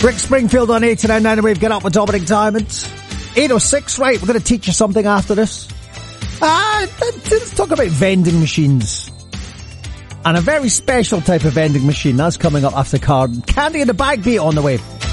Rick Springfield on 89.9 Wave. Get up with Dominic Diamond. 8:06, right, we're going to teach you something after this. Let's talk about vending machines. And a very special type of vending machine. That's coming up after Card. Candy in the Bag beat on the way.